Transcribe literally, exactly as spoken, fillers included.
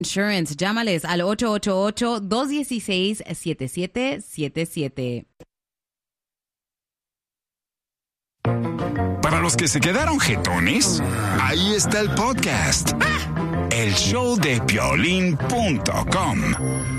Insurance, llámales al ocho ocho ocho, dos uno seis, siete siete siete siete. Para los que se quedaron jetones, ahí está el podcast. El show de Piolín punto com.